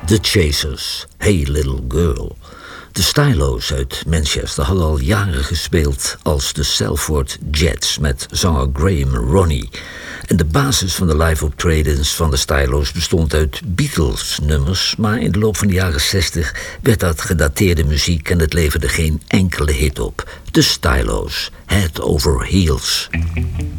The Chasers, Hey Little Girl. De Stylos uit Manchester hadden al jaren gespeeld als de Salford Jets met zanger Graham Ronnie. En de basis van de live optredens van de Stylos bestond uit Beatles-nummers, maar in de loop van de jaren 60 werd dat gedateerde muziek en het leverde geen enkele hit op. De Stylos, Head Over Heels.